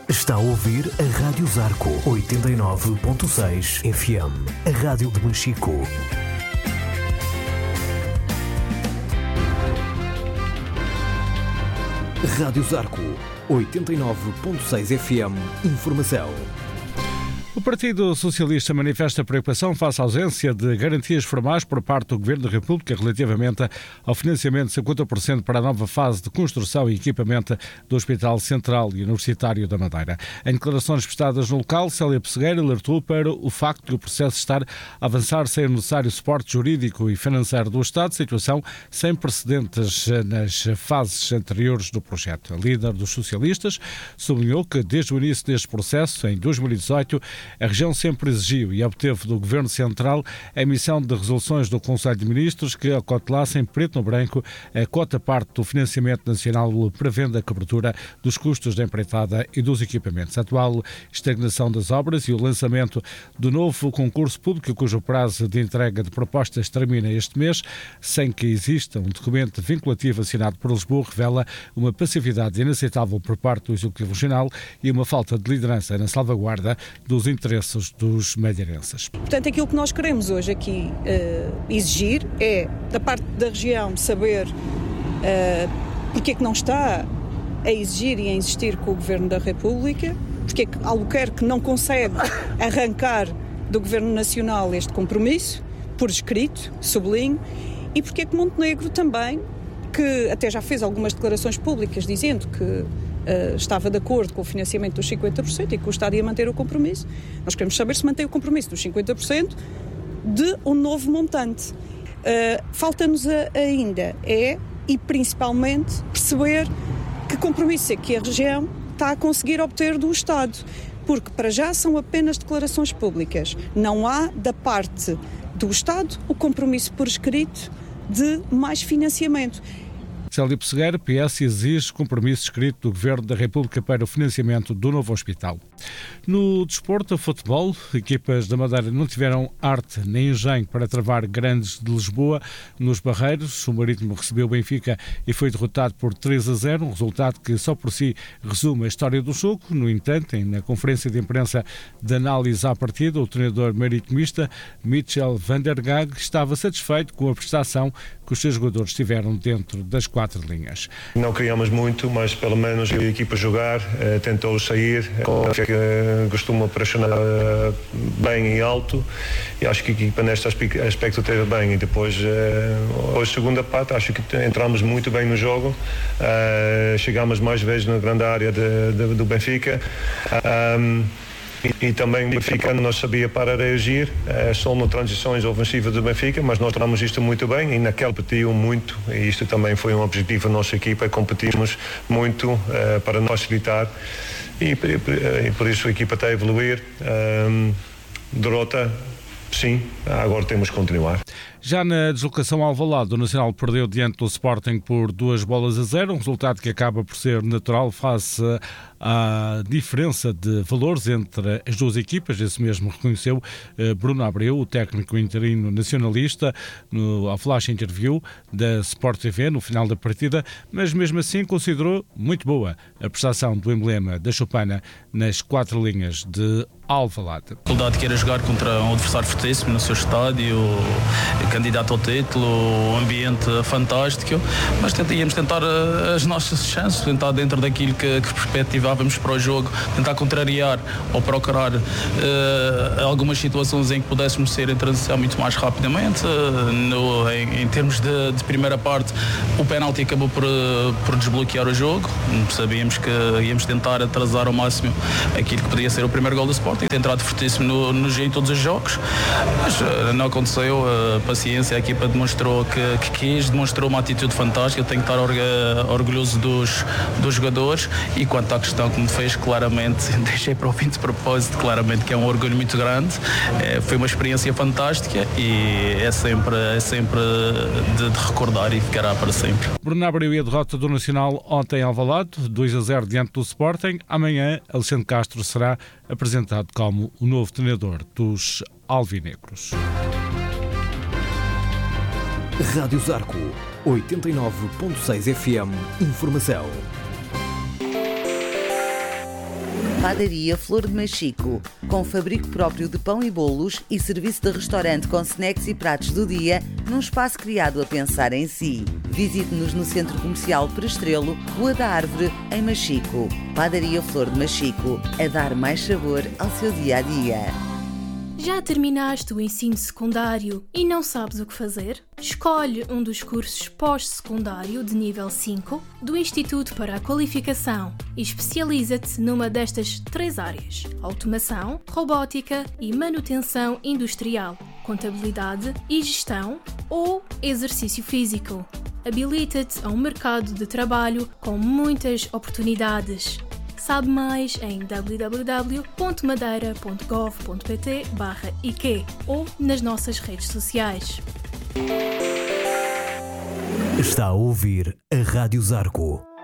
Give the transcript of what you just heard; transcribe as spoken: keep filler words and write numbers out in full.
Está a ouvir a Rádio Zarco oitenta e nove ponto seis F M, a rádio de Machico. Rádio Zarco oitenta e nove ponto seis F M, informação. O Partido Socialista manifesta preocupação face à ausência de garantias formais por parte do Governo da República relativamente ao financiamento de cinquenta por cento para a nova fase de construção e equipamento do Hospital Central e Universitário da Madeira. Em declarações prestadas no local, Célia Pessegueira alertou para o facto de o processo estar a avançar sem o necessário suporte jurídico e financeiro do Estado, situação sem precedentes nas fases anteriores do projeto. A líder dos socialistas sublinhou que desde o início deste processo, em dois mil e dezoito, a região sempre exigiu e obteve do Governo Central a emissão de resoluções do Conselho de Ministros que acotelassem preto no branco a cota parte do financiamento nacional prevendo a cobertura dos custos da empreitada e dos equipamentos. A atual estagnação das obras e o lançamento do novo concurso público, cujo prazo de entrega de propostas termina este mês, sem que exista um documento vinculativo assinado por Lisboa, revela uma passividade inaceitável por parte do Executivo Regional e uma falta de liderança na salvaguarda dos interesses dos madeirenses. Portanto, aquilo que nós queremos hoje aqui uh, exigir é, da parte da região, saber uh, porque é que não está a exigir e a insistir com o Governo da República, porque é que Albuquerque não consegue arrancar do Governo Nacional este compromisso, por escrito, sublinho, e porque é que Montenegro também, que até já fez algumas declarações públicas dizendo que Uh, estava de acordo com o financiamento dos cinquenta por cento e que o Estado ia manter o compromisso. Nós queremos saber se mantém o compromisso dos cinquenta por cento de um novo montante. Uh, falta-nos a, ainda é, e principalmente, perceber que compromisso é que a região está a conseguir obter do Estado, porque para já são apenas declarações públicas. Não há, da parte do Estado, o compromisso por escrito de mais financiamento. Célia Pessegueira, P S, exige compromisso escrito do Governo da República para o financiamento do novo hospital. No desporto, a futebol, equipas da Madeira não tiveram arte nem engenho para travar grandes de Lisboa nos Barreiros. O Marítimo recebeu o Benfica e foi derrotado por três a zero, um resultado que só por si resume a história do jogo. No entanto, na conferência de imprensa de análise à partida, o treinador maritimista Michel van der Gaag estava satisfeito com a prestação que os seus jogadores tiveram dentro das quatro linhas. Não criamos muito, mas pelo menos a equipa jogar, eh, tentou sair, eh, costuma pressionar eh, bem e alto, e acho que a equipa neste aspecto teve bem. E depois, eh, hoje, segunda parte, acho que entramos muito bem no jogo, eh, chegámos mais vezes na grande área de, de, do Benfica. Um, E, e também o Benfica não sabia para reagir, é, só nas transições ofensivas do Benfica, mas nós tornamos isto muito bem e naquele competiu muito, e isto também foi um objetivo da nossa equipa, competimos muito é, para nós facilitar, e, e, e por isso a equipa está a evoluir. Um, derrota, sim, agora temos que continuar. Já na deslocação ao Alvalade, o Nacional perdeu diante do Sporting por duas bolas a zero, um resultado que acaba por ser natural face à diferença de valores entre as duas equipas. Esse mesmo reconheceu Bruno Abreu, o técnico interino nacionalista, no, ao flash interview da Sport T V no final da partida, mas mesmo assim considerou muito boa a prestação do emblema da Chopana nas quatro linhas de Alvalade. A dificuldade que era jogar contra um adversário fortíssimo no seu estádio, candidato ao título, um ambiente fantástico, mas íamos tentar as nossas chances, tentar dentro daquilo que, que perspectivávamos para o jogo, tentar contrariar ou procurar uh, algumas situações em que pudéssemos ser em transição muito mais rapidamente. Uh, no, em, em termos de, de primeira parte, o penalti acabou por, uh, por desbloquear o jogo. Sabíamos que íamos tentar atrasar ao máximo aquilo que podia ser o primeiro gol do Sporting, tem entrado fortíssimo no, no em todos os jogos, mas uh, não aconteceu. Uh, paciência, a equipa demonstrou que, que quis, demonstrou uma atitude fantástica. Eu tenho que estar orgulhoso dos, dos jogadores, e quanto à questão que me fez, claramente, deixei para o fim de propósito, claramente que é um orgulho muito grande. É, foi uma experiência fantástica e é sempre, é sempre de, de recordar e ficará para sempre. Bruno Abreu e a derrota do Nacional ontem em Alvalade, dois a zero diante do Sporting. Amanhã, Alexandre Castro será apresentado como o novo treinador dos alvinegros. Rádio Zarco oitenta e nove ponto seis F M, informação. Padaria Flor de Machico, com fabrico próprio de pão e bolos e serviço de restaurante com snacks e pratos do dia, num espaço criado a pensar em si. Visite-nos no Centro Comercial Perestrelo, Rua da Árvore, em Machico. Padaria Flor de Machico, a dar mais sabor ao seu dia-a-dia. Já terminaste o ensino secundário e não sabes o que fazer? Escolhe um dos cursos pós-secundário de nível cinco do Instituto para a Qualificação e especializa-te numa destas três áreas: automação, robótica e manutenção industrial, contabilidade e gestão ou exercício físico. Habilita-te a um mercado de trabalho com muitas oportunidades. Sabe mais em w w w ponto madeira ponto gov ponto p t barra I Q ou nas nossas redes sociais. Está a ouvir a Rádio Zarco.